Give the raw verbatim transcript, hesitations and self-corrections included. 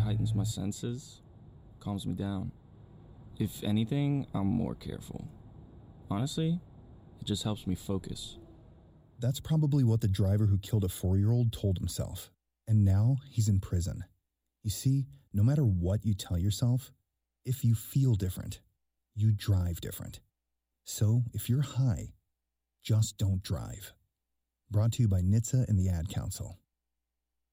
heightens my senses, calms me down. If anything, I'm more careful. Honestly, it just helps me focus. That's probably what the driver who killed a four-year-old told himself. And now he's in prison. You see, no matter what you tell yourself, if you feel different, you drive different. So if you're high, just don't drive. Brought to you by N H T S A and the Ad Council.